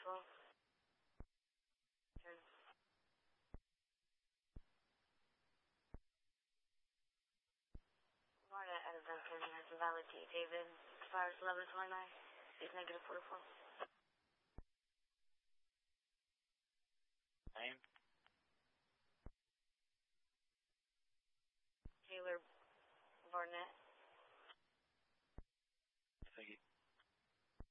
12. Turn. Florida out of Duncan has a valid T. David, expires 11/29. Is negative 44. Name? Taylor Barnett.